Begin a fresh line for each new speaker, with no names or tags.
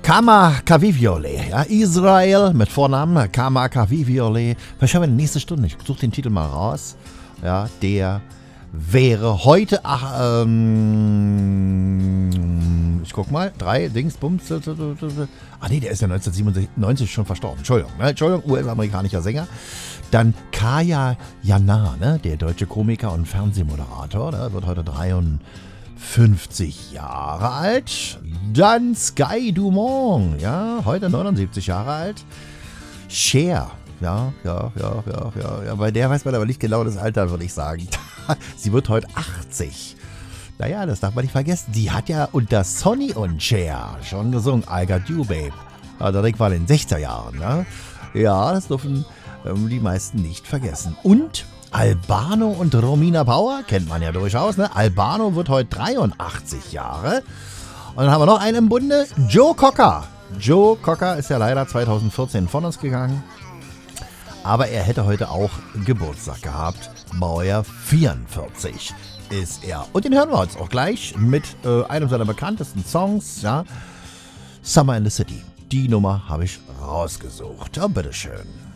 Kama Kaviviole, ja, Israel mit Vornamen Kama Kaviviole. Vielleicht haben wir nächste Stunde, ich suche den Titel mal raus. Ja, der wäre heute, ich guck mal, 3 Dingsbums. Ah nee, der ist ja 1997 schon verstorben. Entschuldigung, US-amerikanischer Sänger. Dann Kaya Jana, ne, der deutsche Komiker und Fernsehmoderator, der wird heute 53 Jahre alt. Dann Sky Dumont, ja, heute 79 Jahre alt. Cher, ja, bei der weiß man aber nicht genau das Alter, würde ich sagen. Sie wird heute 80. Naja, das darf man nicht vergessen. Die hat ja unter Sonny und Cher schon gesungen, I Got You, Babe. Also das war in den 60er Jahren, ne? Ja, das dürfen die meisten nicht vergessen. Und Albano und Romina Power, kennt man ja durchaus, ne? Albano wird heute 83 Jahre. Und dann haben wir noch einen im Bunde, Joe Cocker. Joe Cocker ist ja leider 2014 von uns gegangen. Aber er hätte heute auch Geburtstag gehabt. Baujahr 44 ist er. Und den hören wir uns auch gleich mit einem seiner bekanntesten Songs, ja. Summer in the City. Die Nummer habe ich rausgesucht. Ja, bitteschön.